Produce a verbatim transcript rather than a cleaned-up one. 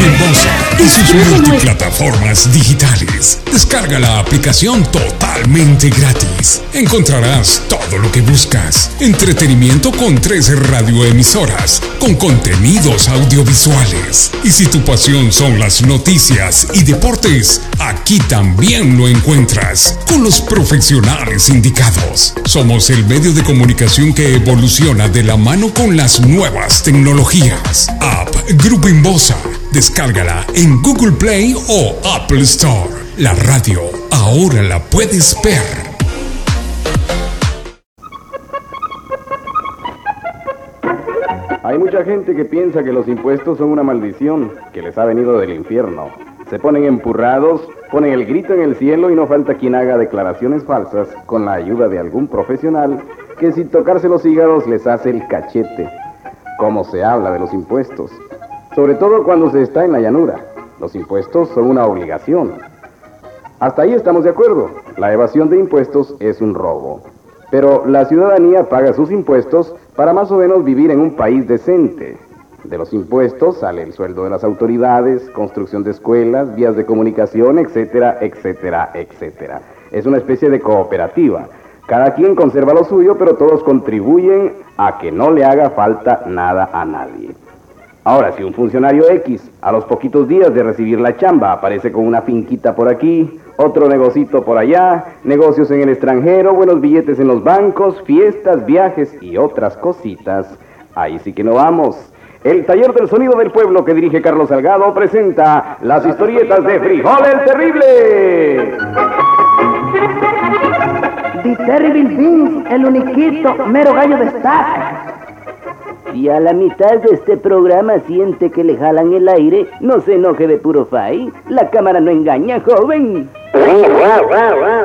Grupo Inbosa y sus multiplataformas digitales. Descarga la aplicación totalmente gratis. Encontrarás todo lo que buscas. Entretenimiento con trece radioemisoras, con contenidos audiovisuales. Y si tu pasión son las noticias y deportes, aquí también lo encuentras, con los profesionales indicados. Somos el medio de comunicación que evoluciona de la mano con las nuevas tecnologías. App Grupo Inbosa. Descárgala en Google Play o Apple Store. La radio ahora la puedes ver. Hay mucha gente que piensa que los impuestos son una maldición que les ha venido del infierno. Se ponen empurrados, ponen el grito en el cielo y no falta quien haga declaraciones falsas con la ayuda de algún profesional que sin tocarse los hígados les hace el cachete. ¿Cómo se habla de los impuestos? Sobre todo cuando se está en la llanura. Los impuestos son una obligación. Hasta ahí estamos de acuerdo. La evasión de impuestos es un robo. Pero la ciudadanía paga sus impuestos para más o menos vivir en un país decente. De los impuestos sale el sueldo de las autoridades, construcción de escuelas, vías de comunicación, etcétera, etcétera, etcétera. Es una especie de cooperativa. Cada quien conserva lo suyo, pero todos contribuyen a que no le haga falta nada a nadie. Ahora, si un funcionario X, a los poquitos días de recibir la chamba, aparece con una finquita por aquí, otro negocito por allá, negocios en el extranjero, buenos billetes en los bancos, fiestas, viajes y otras cositas, ahí sí que no vamos. El taller del sonido del pueblo que dirige Carlos Salgado presenta las historietas de Frijol el Terrible. The Terrible Things, el uniquito, mero gallo destaca. Si a la mitad de este programa siente que le jalan el aire, no se enoje de puro fay. La cámara no engaña, joven.